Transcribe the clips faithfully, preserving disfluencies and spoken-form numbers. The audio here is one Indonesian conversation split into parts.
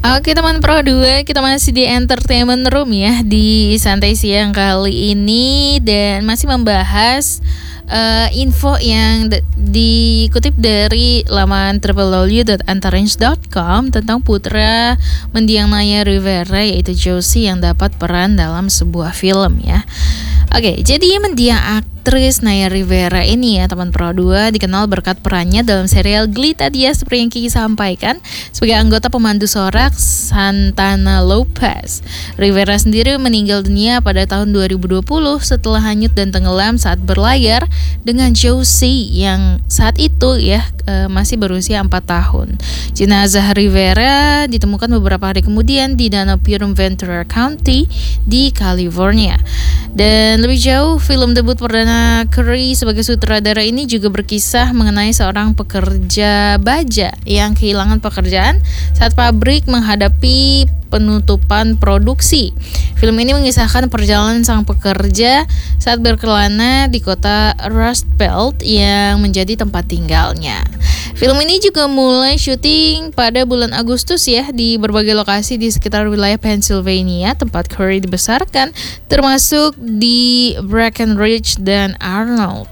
Oke teman Pro dua, kita masih di Entertainment Room ya di santai siang kali ini dan masih membahas uh, info yang d- dikutip dari laman w w w dot antarange dot com tentang putra mendiang Naya Rivera yaitu Josie yang dapat peran dalam sebuah film ya. Oke, jadi mendiang aktris Naya Rivera ini ya teman Pro dua dikenal berkat perannya dalam serial Glee tadi ya seperti yang Kiki sampaikan sebagai anggota pemandu sorak Santana Lopez. Rivera sendiri meninggal dunia pada tahun dua ribu dua puluh setelah hanyut dan tenggelam saat berlayar dengan Josie yang saat itu ya e, masih berusia empat tahun. Jenazah Rivera ditemukan beberapa hari kemudian di Danau Purim Ventura County di California. Dan lebih jauh, film debut perdana Curry sebagai sutradara ini juga berkisah mengenai seorang pekerja baja yang kehilangan pekerjaan saat pabrik menghadapi penutupan produksi. Film ini mengisahkan perjalanan sang pekerja saat berkelana di kota Rust Belt yang menjadi tempat tinggalnya. Film ini juga mulai syuting pada bulan Agustus ya di berbagai lokasi di sekitar wilayah Pennsylvania tempat Curry dibesarkan, termasuk di Breckenridge dan Arnold.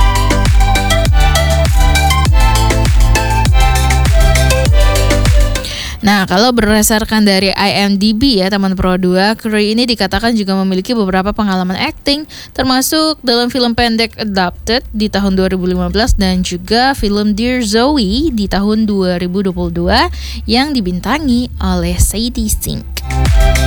Nah, kalau berdasarkan dari I M D B ya teman Pro dua, Curry ini dikatakan juga memiliki beberapa pengalaman akting termasuk dalam film pendek Adopted di tahun dua ribu lima belas dan juga film Dear Zoe di tahun dua ribu dua puluh dua yang dibintangi oleh Sadie Sink.